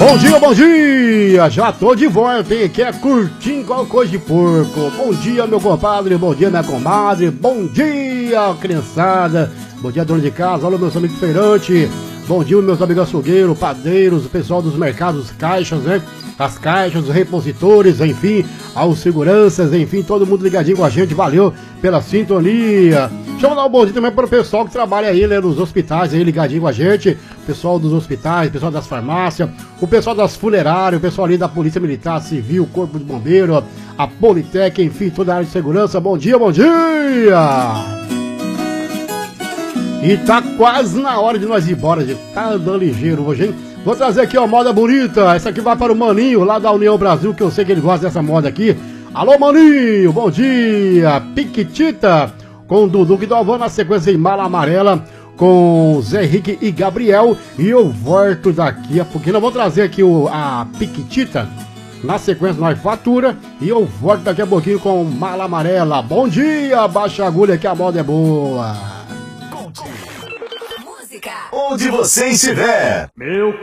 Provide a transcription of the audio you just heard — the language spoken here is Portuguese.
Bom dia, já tô de volta, hein? Que é curtinho igual coisa de porco. Bom dia, meu compadre, bom dia, minha comadre, bom dia, criançada, bom dia, dona de casa, olha meus amigos feirantes, bom dia, meus amigos açougueiros, padeiros, o pessoal dos mercados, caixas, né? As caixas, os repositores, enfim, aos seguranças, enfim, todo mundo ligadinho com a gente, valeu pela sintonia. Deixa eu mandar um bom dia também para o pessoal que trabalha aí, né, nos hospitais, aí ligadinho com a gente, pessoal dos hospitais, pessoal das farmácias, o pessoal das funerárias, o pessoal ali da Polícia Militar, Civil, Corpo de Bombeiro, a Politec, enfim, toda a área de segurança, bom dia, bom dia! E tá quase na hora de nós ir embora, gente, tá andando ligeiro hoje, hein? Vou trazer aqui uma moda bonita, essa aqui vai para o Maninho, lá da União Brasil, que eu sei que ele gosta dessa moda aqui. Alô, Maninho, bom dia! Piquitita, com Dudu e Dalvan na sequência em Mala Amarela, com Zé Henrique e Gabriel. E eu volto daqui a pouquinho, nós vamos trazer aqui a Piquitita, na sequência nós fatura, e eu volto daqui a pouquinho com Mala Amarela. Bom dia, baixa a agulha que a moda é boa. Onde você estiver. Meu